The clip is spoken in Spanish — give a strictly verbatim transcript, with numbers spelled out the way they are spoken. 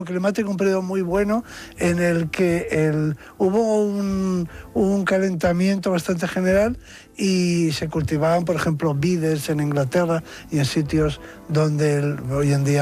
climático, un periodo muy bueno en el que el, hubo un, un calentamiento bastante general y se cultivaban, por ejemplo, vides en Inglaterra y en sitios donde el, hoy en día